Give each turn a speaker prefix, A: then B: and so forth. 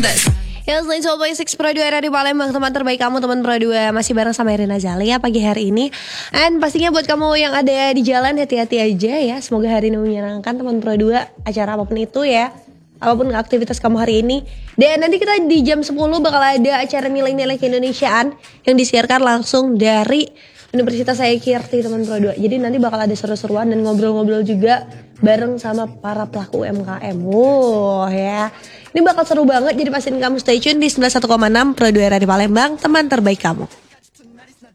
A: Ya, selain Soul Boy 6 Pro 2 era di Palembang, teman terbaik kamu, teman Pro 2 masih bareng sama Irina Zalia pagi hari ini. And pastinya buat kamu yang ada di jalan, hati-hati aja ya. Semoga hari ini menyenangkan teman Pro 2, acara apapun itu ya, apapun aktivitas kamu hari ini. Dan nanti kita di jam 10 bakal ada acara nilai-nilai keindonesiaan yang disiarkan langsung dari Universitas Saikirti teman Pro 2. Jadi nanti bakal ada seru-seruan dan ngobrol-ngobrol juga bareng sama para pelaku UMKM. Wow ya. Ini bakal seru banget, jadi pastiin kamu stay tune di 91,6 Pro 2 era di Palembang, teman terbaik kamu.